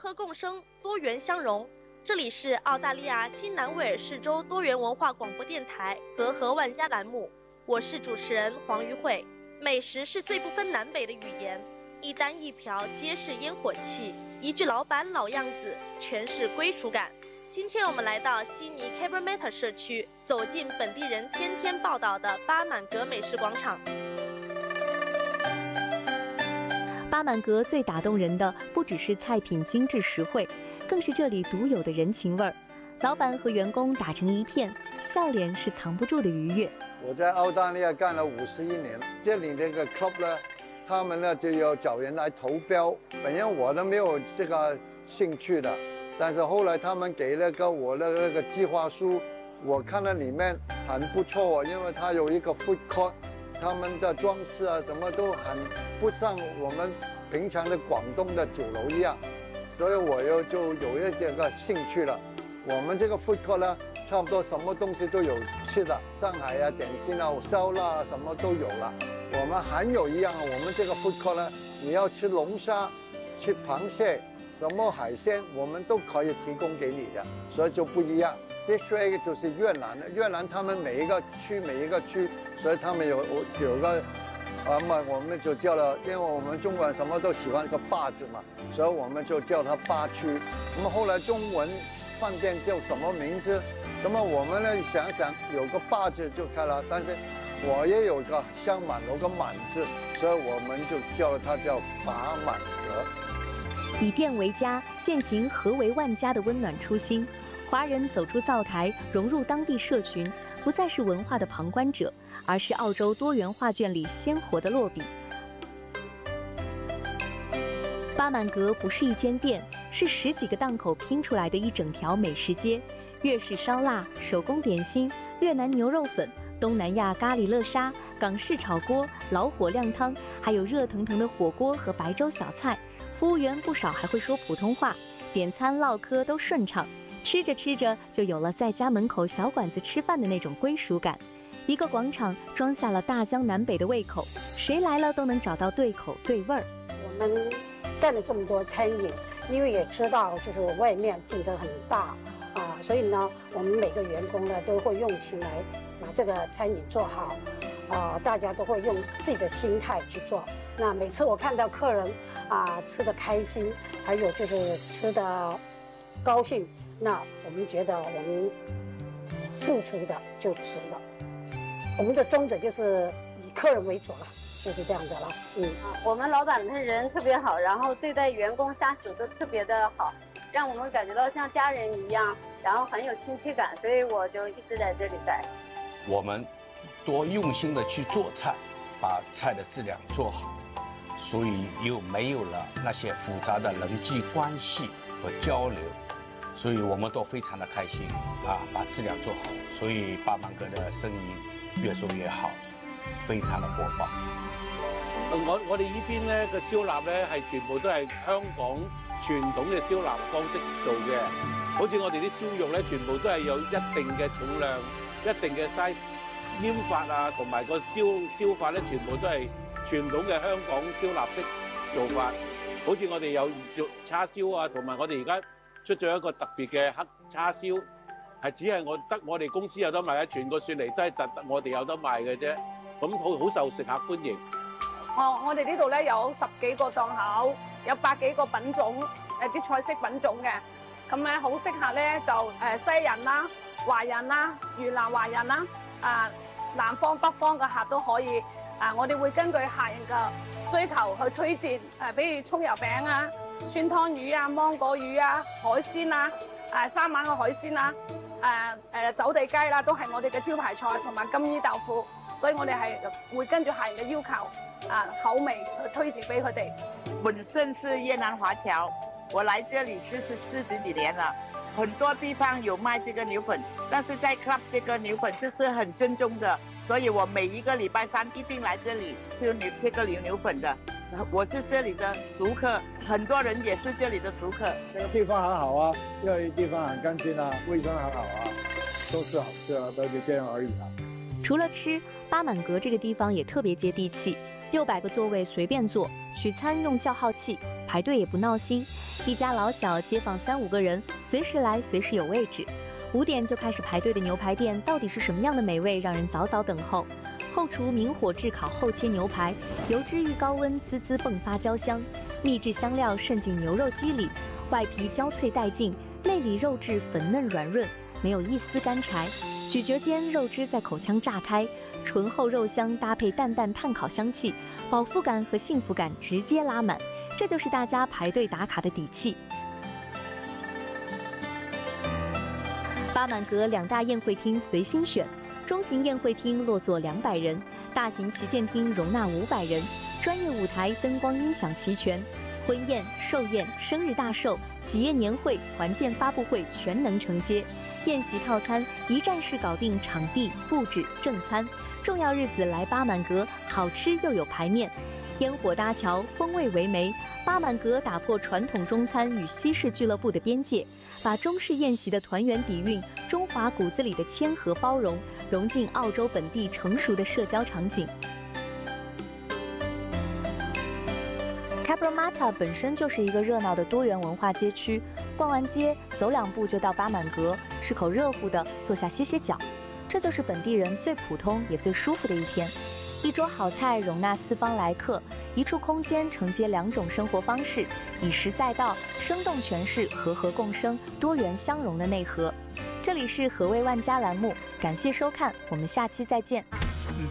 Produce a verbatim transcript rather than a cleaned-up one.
和共生，多元相融。这里是澳大利亚新南威尔士州多元文化广播电台和和万家栏目，我是主持人黄瑜慧。美食是最不分南北的语言，一单一瓢皆是烟火气，一句老板老样子全是归属感。今天我们来到悉尼 Cabramatta 社区，走进本地人天天报道的巴满阁美食广场。 巴满阁最打动人的不只是菜品精致实惠，更是这里独有的人情味儿。老板和员工打成一片，笑脸是藏不住的愉悦。 我在澳大利亚干了五十一年，这里这个 club 呢，他们呢就要找人来投标。本来我都没有这个兴趣的，但是后来他们给了个我的那个计划书，我看了里面很不错，因为它有一个 food court。他们的装饰啊，什么都很不像我们平常的广东的酒楼一样，所以我又就有一这个兴趣了。我们这个 food court 呢，差不多什么东西都有吃的，上海啊、点心啊、烧腊啊，什么都有了。我们还有一样啊，我们这个 food court 呢，你要吃龙虾、吃螃蟹、什么海鲜，我们都可以提供给你的，所以就不一样。第三个就是越南的，越南他们每一个区每一个区。所以他们有有个，啊嘛，我们就叫了，因为我们中国人什么都喜欢个坝字嘛，所以我们就叫它坝区。那么后来中文饭店叫什么名字？那么我们呢想想有个坝字就开了，但是我也有个香满有个满字，所以我们就叫它叫巴满阁。 以店为家，践行和为万家的温暖初心。华人走出灶台，融入当地社群，不再是文化的旁观者，而是澳洲多元画卷里鲜活的落笔。巴满阁不是一间店，是十几个档口拼出来的一整条美食街。粤式烧腊、手工点心、越南牛肉粉、东南亚咖喱乐沙、港式炒锅、老火靓汤，还有热腾腾的火锅和白粥小菜。服务员不少还会说普通话，点餐唠嗑都顺畅。吃着吃着，就有了在家门口小馆子吃饭的那种归属感。一个广场装下了大江南北的胃口，谁来了都能找到对口对味儿。 我们干了这么多餐饮，因为也知道就是外面竞争很大啊，所以呢，我们每个员工呢都会用心来把这个餐饮做好，啊，大家都会用自己的心态去做。那每次我看到客人啊吃得开心，还有就是吃得高兴。那我们觉得我们付出的就值了，我们的宗旨就是以客人为主了，就是这样子了。嗯， 我们老板的人特别好，然后对待员工下属都特别的好，让我们感觉到像家人一样，然后很有亲切感，所以我就一直在这里待。 我们多用心的去做菜，把菜的质量做好，所以又没有了那些复杂的人际关系和交流。所以我们都非常的开心啊，把质量做好，所以巴满阁的生意越做越好，非常的火爆。 我我哋呢邊咧嘅燒臘咧係全部都係香港傳統嘅燒臘方式做嘅，好似我哋啲燒肉咧，全部都係有一定嘅重量、一定嘅 size， 醃法啊，同埋個燒燒法咧，全部都係傳統嘅香港燒臘式做法。好似我哋有做叉燒啊，同埋我哋而家出咗一個特別嘅黑叉燒，係只係我得我哋公司有得賣，全個雪梨都係特特我哋有得賣嘅啫。咁好好受食客歡迎。 哦，我哋呢度咧有十幾個檔口，有百幾個品種，誒啲菜式品種嘅。咁咧好適合咧就誒西人啦、華人啦、越南華人啦，啊南方北方嘅客都可以。啊，我哋會根據客人嘅需求去推薦，誒比如葱油餅啊、酸湯魚啊、芒果魚啊、海鮮啊、誒三晚嘅海鮮啊、誒誒走地雞啦，都係我哋嘅招牌菜，同埋金衣豆腐。所以我哋係會跟住客人嘅要求啊口味去推薦俾佢哋。 本身是越南華僑，我來這裡就是四十幾年了，很多地方有賣這個牛粉，但是在 club 這個牛粉就是很正宗的，所以我每一個禮拜三一定來這裡吃牛這個牛牛粉的。我是這裡的熟客，很多人也是這裡的熟客。 這個地方很好啊，因為地方很乾淨啊，衛生很好啊，都是好吃啊，都就這樣而已啊。 除了吃，巴滿閣這個地方也特別接地氣，六百個座位隨便坐，取餐用叫號器，排排队也不闹心，一家老小街坊三五个人，随时来随时有位置。五点就开始排队的牛排店，到底是什么样的美味，让人早早等候？后厨明火炙烤后切牛排，油脂遇高温滋滋迸发焦香，秘制香料渗进牛肉肌里，外皮焦脆带劲，内里肉质粉嫩软润，没有一丝干柴。咀嚼间，肉汁在口腔炸开，醇厚肉香搭配淡淡炭烤香气，饱腹感和幸福感直接拉满，这就是大家排队打卡的底气。巴满阁两大宴会厅随心选，中型宴会厅落座两百人，大型旗舰厅容纳五百人，专业舞台、灯光、音响齐全，婚宴、寿宴、生日大寿、企业年会、团建发布会全能承接。宴席套餐一站式搞定场地、布置、正餐，重要日子来巴满阁，好吃又有排面。烟火搭桥，风味为媒。巴满阁打破传统中餐与西式俱乐部的边界，把中式宴席的团圆底蕴、中华骨子里的谦和包容，融进澳洲本地成熟的社交场景。Cabramatta 本身就是一个热闹的多元文化街区，逛完街走两步就到巴满阁，吃口热乎的，坐下歇歇脚，这就是本地人最普通也最舒服的一天。一桌好菜容纳四方来客，一处空间承接两种生活方式，以实在道，生动诠释和和共生、多元相融的内核。这里是和味万家栏目，感谢收看，我们下期再见。